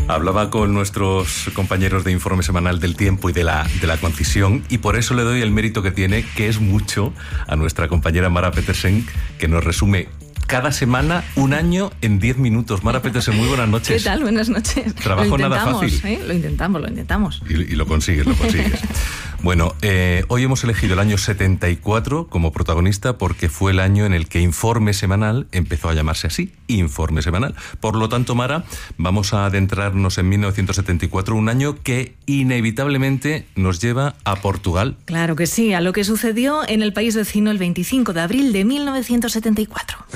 Hablaba con nuestros compañeros de Informe Semanal del Tiempo y de la Concisión, y por eso le doy el mérito que tiene, que es mucho, a nuestra compañera Mara Petersen, que nos resume cada semana un año en 10 minutos. Mara Petersen, muy buenas noches. ¿Qué tal? Buenas noches. Trabajo nada fácil. Lo intentamos. Y lo consigues. Bueno, hoy hemos elegido el año 74 como protagonista porque fue el año en el que Informe Semanal empezó a llamarse así, Informe Semanal. Por lo tanto, Mara, vamos a adentrarnos en 1974, un año que inevitablemente nos lleva a Portugal. Claro que sí, a lo que sucedió en el país vecino el 25 de abril de 1974.